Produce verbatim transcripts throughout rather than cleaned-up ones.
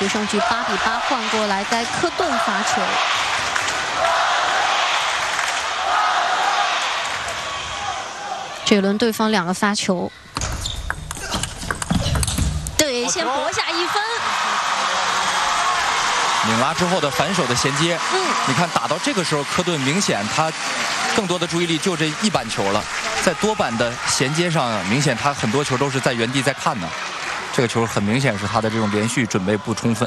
决胜局八比八换过来，该科顿发球。这一轮对方两个发球，对，先搏下一分。 拧拉之后的反手的衔接， 嗯， 你看打到这个时候，科顿明显他更多的注意力就这一板球了，在多板的衔接上，明显他很多球都是在原地在看呢。这个球很明显是他的这种连续准备不充分。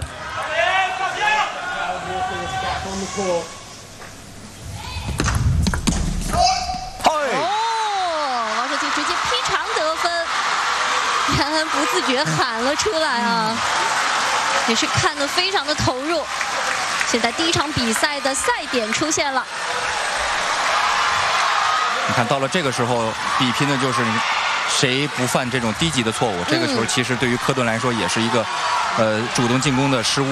杨恩不自觉喊了出来啊，也是看得非常的投入。现在第一场比赛的赛点出现了， 你看到了这个时候，比拼的就是谁不犯这种低级的错误。这个球其实对于科顿来说也是一个呃主动进攻的失误。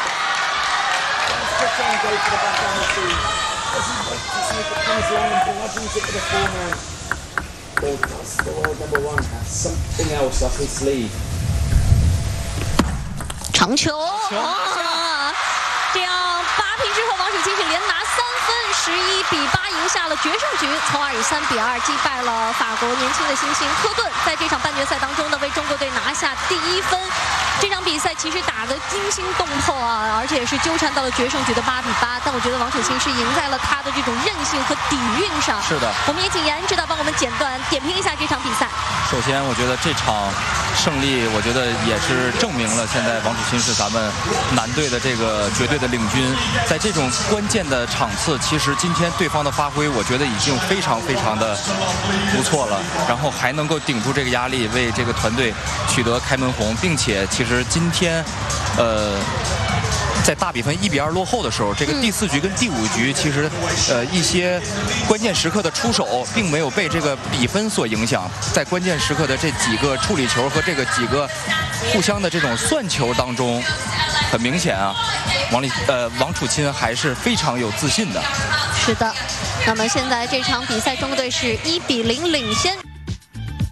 长球，啊！这样八平之后，王楚钦是连拿三分，十一比八赢下了决胜局，从而以三比二击败了法国年轻的新星科顿。在这场半决赛当中呢，为中国队拿下第一分。这场比赛其实打得惊心动魄啊，而且也是纠缠到了决胜局的八比八。但我觉得王楚钦是赢在了他的这种韧性和底蕴上。 是的， 我们也请严指导帮我们简短点评一下这场比赛。 首先，我觉得这场胜利，我觉得也是证明了现在王楚钦是咱们男队的这个绝对的领军。在这种关键的场次，其实今天对方的发挥，我觉得已经非常非常的不错了。然后还能够顶住这个压力，为这个团队取得开门红，并且其实今天，呃。在大比分一比二落后的时候，这个第四局跟第五局，其实，呃，一些关键时刻的出手，并没有被这个比分所影响。在关键时刻的这几个处理球和这个几个互相的这种算球当中，很明显啊，王李呃王楚钦还是非常有自信的。 是的，那么现在这场比赛，中国队是一比零领先。